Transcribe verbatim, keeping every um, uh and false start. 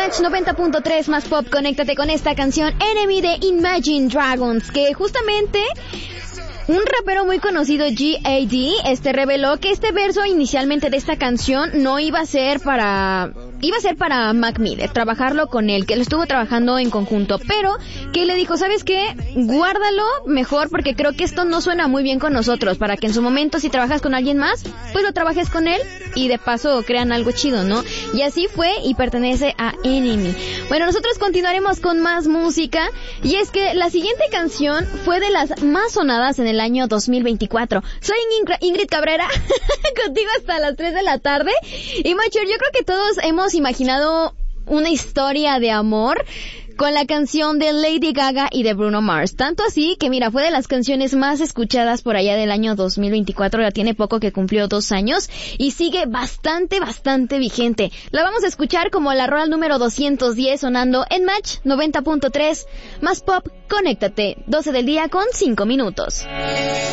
Match noventa punto tres más pop, conéctate con esta canción Enemy de Imagine Dragons, que justamente un rapero muy conocido, G A D, este reveló que este verso inicialmente de esta canción no iba a ser para... Iba a ser para Mac Miller, trabajarlo con él, que lo estuvo trabajando en conjunto, pero que le dijo, ¿sabes qué? Guárdalo mejor porque creo que esto no suena muy bien con nosotros, para que en su momento si trabajas con alguien más, pues lo trabajes con él y de paso crean algo chido, ¿no? Y así fue y pertenece a Enemy. Bueno, nosotros continuaremos con más música y es que la siguiente canción fue de las más sonadas en el año dos mil veinticuatro. Soy Ingrid Cabrera, contigo hasta las tres de la tarde y Macher, yo creo que todos hemos imaginado una historia de amor con la canción de Lady Gaga y de Bruno Mars. Tanto así que mira, fue de las canciones más escuchadas por allá del año dos mil veinticuatro. Ya tiene poco que cumplió dos años y sigue bastante, bastante vigente. La vamos a escuchar como la rola número doscientos diez sonando en Match noventa punto tres más pop. Conéctate, doce del día con cinco minutos.